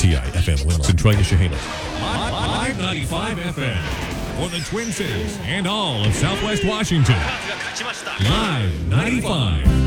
WTI FM Winland, Centralia Shahana. Live 95 FM for the Twin Cities and all of Southwest Washington. Live 95.